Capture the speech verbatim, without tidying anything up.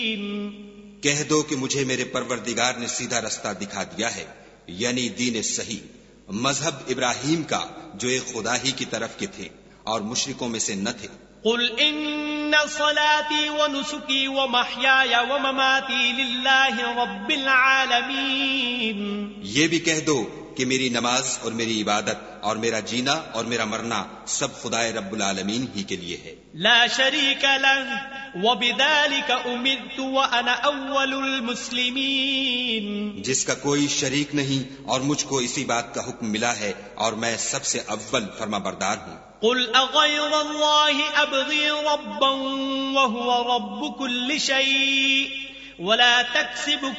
कह दो कि मुझे मेरे परवरदिगार ने सीधा रास्ता दिखा दिया है, यानी दीन सही, मजहब इब्राहिम का जो एक खुदा ही की तरफ के थे और मुशरिकों में से न थे। कुल इन्ना सलाती व नुसुकी व महयाया व ममाती लिल्लाहि रब्बिल आलमीन। ये भी कह दो कि मेरी नमाज और मेरी इबादत और मेरा जीना और मेरा मरना सब खुदाए रब्बुल आलमीन ही के लिए है। ला शरीक लह व बिदालिका उमिरतु व अना अव्वलुल मुस्लिमीन। जिसका कोई शरीक नहीं और मुझको इसी बात का हुक्म मिला है और मैं सबसे अव्वल फरमाबरदार हूँ। कुल अगैरल्लाहि अबगी रब्बन व हुवा रब्बु कुल्लि शै वला तक्सिबु